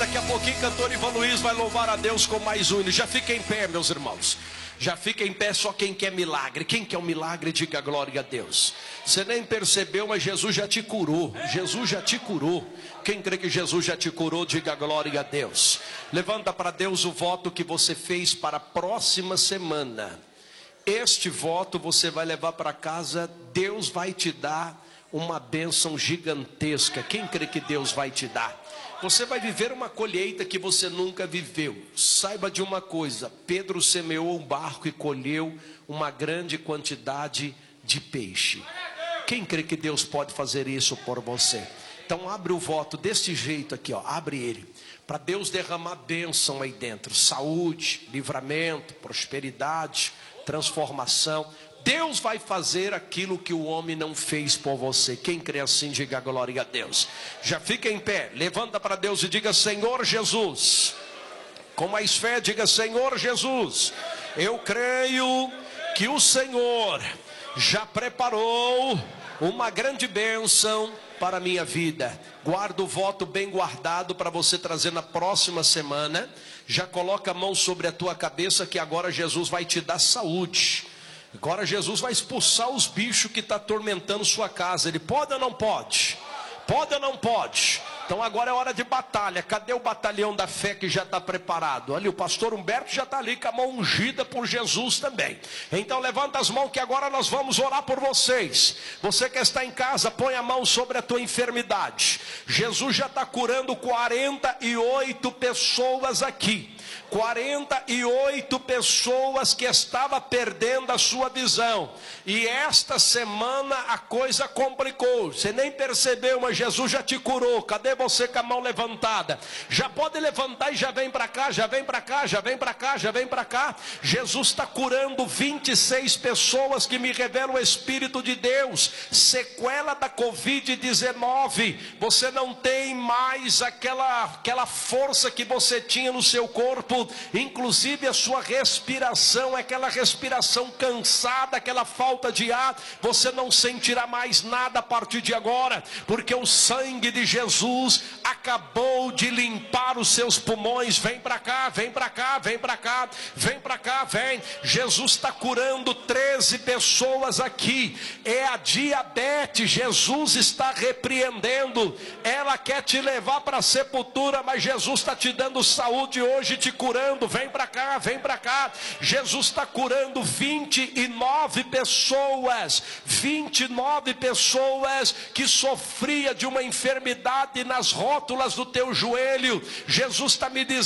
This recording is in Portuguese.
Daqui a pouquinho, cantor Ivan Luiz vai louvar a Deus com mais um hino. Já fica em pé, meus irmãos. Já fica em pé só quem quer milagre. Quem quer um milagre, diga glória a Deus. Você nem percebeu, mas Jesus já te curou. Jesus já te curou. Quem crê que Jesus já te curou, diga glória a Deus. Levanta para Deus o voto que você fez para a próxima semana. Este voto você vai levar para casa. Deus vai te dar uma bênção gigantesca. Quem crê que Deus vai te dar? Você vai viver uma colheita que você nunca viveu. Saiba de uma coisa: Pedro semeou um barco e colheu uma grande quantidade de peixe. Quem crê que Deus pode fazer isso por você? Então abre o voto desse jeito aqui, ó. Abre ele, para Deus derramar bênção aí dentro. Saúde, livramento, prosperidade, transformação. Deus vai fazer aquilo que o homem não fez por você. Quem crê assim, diga glória a Deus. Já fica em pé, levanta para Deus e diga: Senhor Jesus. Com mais fé, diga: Senhor Jesus, eu creio que o Senhor já preparou uma grande bênção para a minha vida. Guarda o voto bem guardado para você trazer na próxima semana. Já coloca a mão sobre a tua cabeça, que agora Jesus vai te dar saúde. Agora Jesus vai expulsar os bichos que estão atormentando sua casa. Ele pode ou não pode? Pode ou não pode? Então agora é hora de batalha. Cadê o batalhão da fé que já está preparado? Ali o pastor Humberto já está ali com a mão ungida por Jesus também. Então levanta as mãos que agora nós vamos orar por vocês. Você que está em casa, põe a mão sobre a tua enfermidade. Jesus já está curando 48 pessoas aqui. 48 pessoas que estavam perdendo a sua visão. E esta semana a coisa complicou. Você nem percebeu, mas Jesus já te curou. Cadê você com a mão levantada? Já pode levantar e já vem para cá, já vem para cá, já vem para cá, já vem para cá. Jesus está curando 26 pessoas que me revelam o Espírito de Deus. Sequela da Covid-19. Você não tem mais aquela força que você tinha no seu corpo. Inclusive a sua respiração, aquela respiração cansada, aquela falta de ar, você não sentirá mais nada a partir de agora, porque o sangue de Jesus acabou de limpar os seus pulmões. Vem para cá, vem para cá, vem para cá, vem para cá, vem. Jesus está curando 13 pessoas aqui. É a diabetes, Jesus está repreendendo. Ela quer te levar para a sepultura, mas Jesus está te dando saúde hoje, te curando. Vem para cá, vem para cá. Jesus está curando 29 pessoas. 29 pessoas que sofria de uma enfermidade nas rótulas do teu joelho. Jesus está me dizendo: